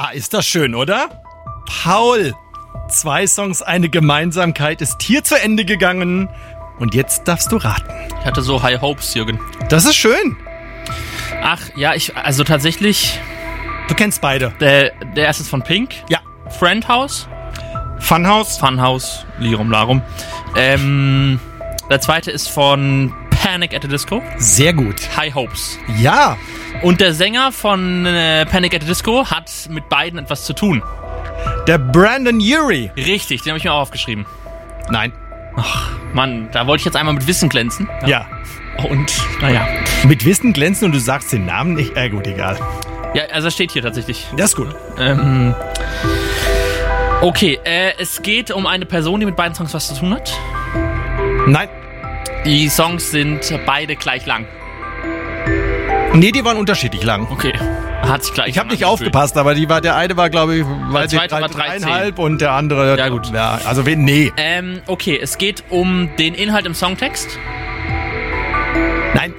ist das schön, oder? Paul, 2 Songs, eine Gemeinsamkeit ist hier zu Ende gegangen. Und jetzt darfst du raten. Ich hatte so High Hopes, Jürgen. Das ist schön. Ach, ja, also tatsächlich... Du kennst beide. Der erste ist von Pink. Ja. Friendhouse. Funhouse. Lirum Larum. Der zweite ist von Panic at the Disco. Sehr gut. High Hopes. Ja. Und der Sänger von Panic at the Disco hat mit beiden etwas zu tun. Der Brandon Urie. Richtig, den habe ich mir auch aufgeschrieben. Nein. Ach, Mann, da wollte ich jetzt einmal mit Wissen glänzen. Ja. Und, naja. Mit Wissen glänzen und du sagst den Namen nicht? Gut, egal. Ja, also steht hier tatsächlich. Das ist gut. Okay, es geht um eine Person, die mit beiden Songs was zu tun hat. Nein. Die Songs sind beide gleich lang. Nee, die waren unterschiedlich lang. Okay. Hat sich gleich. Ich habe nicht aufgepasst, aber der eine war, glaube ich, der zweite war 3,5 und der andere... Ja, gut. Ja, also, nee. Okay, es geht um den Inhalt im Songtext. Nein.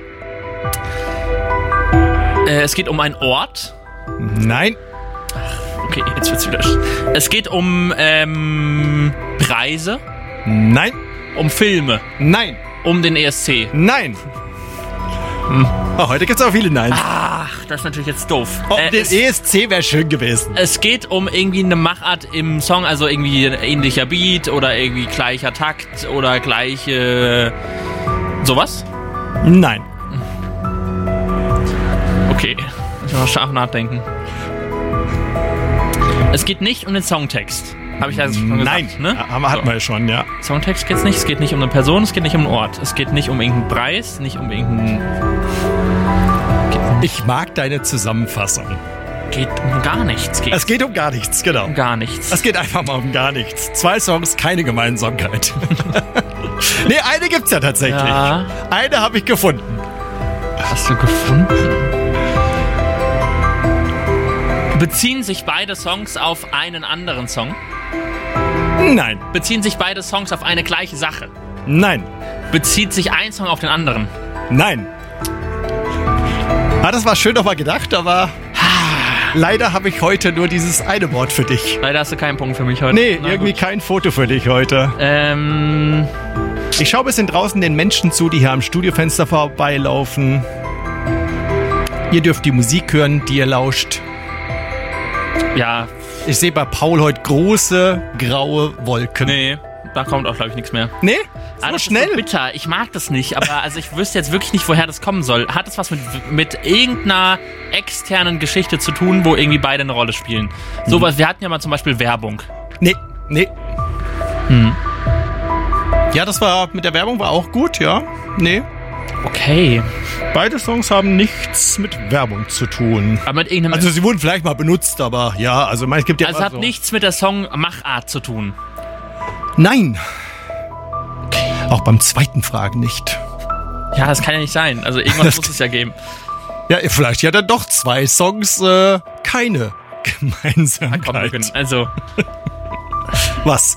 Es geht um einen Ort. Nein. Okay, jetzt wird's wieder... Es geht um Preise. Nein. Um Filme. Nein. Um den ESC. Nein. Oh, heute gibt's auch viele Neins. Ach, das ist natürlich jetzt doof. Den ESC wäre schön gewesen. Es geht um irgendwie eine Machart im Song, also irgendwie ein ähnlicher Beat oder irgendwie gleicher Takt oder gleiche... sowas? Nein. Okay, muss ich mal scharf nachdenken. Es geht nicht um den Songtext. Habe ich also schon gesagt, Nein, ne? Hatten wir schon, ja. Songtext geht's nicht, es geht nicht um eine Person, es geht nicht um einen Ort. Es geht nicht um irgendeinen Preis, nicht um irgendeinen... Ich mag deine Zusammenfassung. Geht um gar nichts. Es geht um gar nichts, genau. Um gar nichts. Es geht einfach mal um gar nichts. 2 Songs, keine Gemeinsamkeit. Nee, eine gibt's ja tatsächlich. Ja. Eine habe ich gefunden. Hast du gefunden? Beziehen sich beide Songs auf einen anderen Song? Nein. Beziehen sich beide Songs auf eine gleiche Sache? Nein. Bezieht sich ein Song auf den anderen? Nein. Das war schön nochmal gedacht, aber leider habe ich heute nur dieses eine Wort für dich. Leider hast du keinen Punkt für mich heute. Nee, irgendwie kein Foto für dich heute. Ich schaue ein bisschen draußen den Menschen zu, die hier am Studiofenster vorbeilaufen. Ihr dürft die Musik hören, die ihr lauscht. Ja. Ich sehe bei Paul heute große, graue Wolken. Nee, da kommt auch, glaube ich, nichts mehr. Nee? So das schnell? Ist so bitter. Ich mag das nicht, aber also ich wüsste jetzt wirklich nicht, woher das kommen soll. Hat es was mit irgendeiner externen Geschichte zu tun, wo irgendwie beide eine Rolle spielen? Sowas, wir hatten ja mal zum Beispiel Werbung. Nee. Ja, das war mit der Werbung war auch gut, ja. Nee. Okay. Beide Songs haben nichts mit Werbung zu tun. Aber mit irgendeinem... Also sie wurden vielleicht mal benutzt, aber ja, also es gibt ja... Also hat nichts mit der Songmachart zu tun? Nein. Auch beim zweiten Fragen nicht. Ja, das kann ja nicht sein. Also irgendwas muss es ja geben. Ja, vielleicht ja dann doch 2 Songs keine Gemeinsamkeit. Komm, also... Was?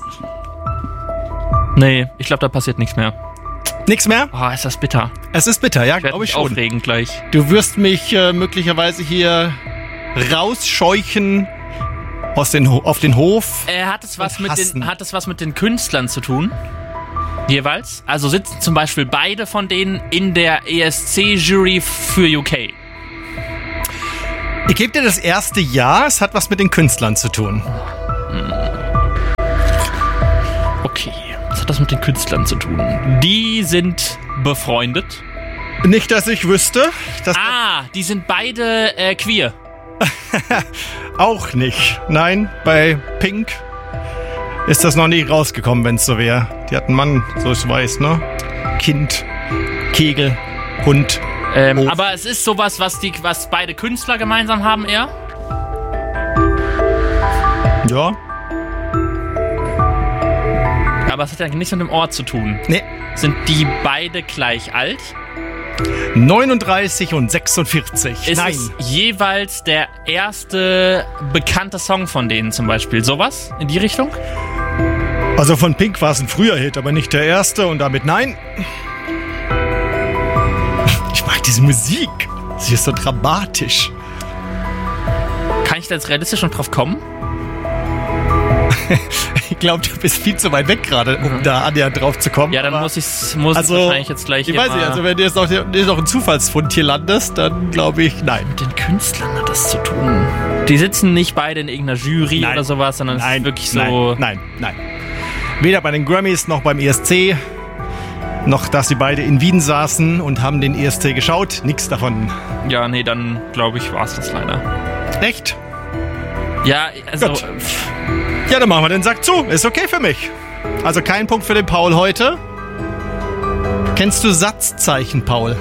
Nee, ich glaube, da passiert nichts mehr. Nichts mehr? Oh, ist das bitter. Es ist bitter, ja, glaube ich schon. Aufregend gleich. Du wirst mich möglicherweise hier rausscheuchen auf den Hof. Hat es was mit den Künstlern zu tun? Jeweils? Also sitzen zum Beispiel beide von denen in der ESC-Jury für UK? Ich gebe dir das erste Ja, es hat was mit den Künstlern zu tun. Okay, was hat das mit den Künstlern zu tun? Die sind befreundet? Nicht, dass ich wüsste. Die sind beide queer. Auch nicht. Nein, bei Pink ist das noch nie rausgekommen, wenn es so wäre. Die hat einen Mann, so ich weiß, ne? Kind, Kegel, Hund. Aber es ist sowas, was beide Künstler gemeinsam haben, eher? Ja. Aber es hat ja nichts mit dem Ort zu tun. Nee. Sind die beide gleich alt? 39 und 46. Ist Nein. Es jeweils der erste bekannte Song von denen zum Beispiel? Sowas? In die Richtung? Also von Pink war es ein früher Hit, aber nicht der erste und damit nein. Ich mag diese Musik. Sie ist so dramatisch. du jetzt realistisch noch drauf kommen? Ich glaube, du bist viel zu weit weg gerade, um da annähernd drauf zu kommen. Ja, dann muss ich wahrscheinlich jetzt gleich Ich weiß nicht, also wenn du jetzt noch ein Zufallsfund hier landest, dann glaube ich, nein. mit den Künstlern hat das zu tun. Die sitzen nicht beide in irgendeiner Jury oder sowas, sondern es ist wirklich so... Nein. Weder bei den Grammys noch beim ESC, noch dass sie beide in Wien saßen und haben den ESC geschaut. Nix davon. Ja, nee, dann glaube ich, war es das leider. Echt? Ja, also... Gut. Ja, dann machen wir den Sack zu. Ist okay für mich. Also kein Punkt für den Paul heute. Kennst du Satzzeichen, Paul?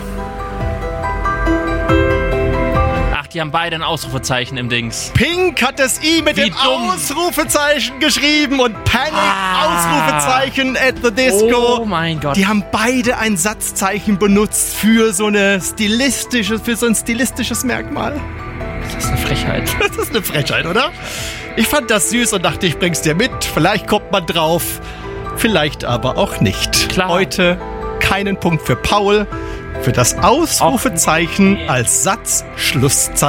Ach, die haben beide ein Ausrufezeichen im Dings. Pink hat das I mit Wie dem dumm. Ausrufezeichen geschrieben und Panic Ausrufezeichen at the Disco. Oh mein Gott. Die haben beide ein Satzzeichen benutzt für so ein stilistisches Merkmal. Das ist eine Frechheit. Das ist eine Frechheit, oder? Ich fand das süß und dachte, ich bring's dir mit. Vielleicht kommt man drauf, vielleicht aber auch nicht. Klar. Heute keinen Punkt für Paul, für das Ausrufezeichen als Satzschlusszeichen.